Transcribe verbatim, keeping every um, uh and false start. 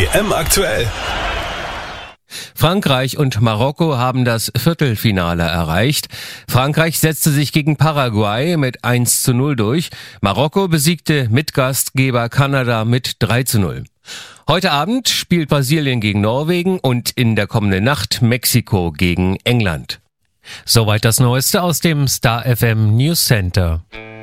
W M aktuell. Frankreich und Marokko haben das Viertelfinale erreicht. Frankreich setzte sich gegen Paraguay mit eins zu null durch. Marokko besiegte Mitgastgeber Kanada mit drei zu null. Heute Abend spielt Brasilien gegen Norwegen und in der kommenden Nacht Mexiko gegen England. Soweit das Neueste aus dem Star F M News Center.